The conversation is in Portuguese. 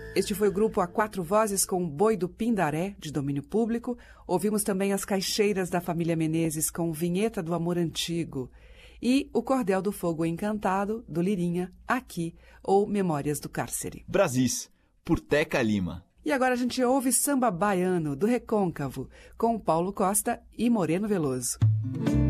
Este foi o grupo A Quatro Vozes com Boi do Pindaré, de domínio público. Ouvimos também as Caixeiras da família Menezes com Vinheta do Amor Antigo. E o Cordel do Fogo Encantado, do Lirinha, Aqui, ou Memórias do Cárcere. Brasis, por Teca Lima. E agora a gente ouve Samba Baiano, do Recôncavo, com Paulo Costa e Moreno Veloso.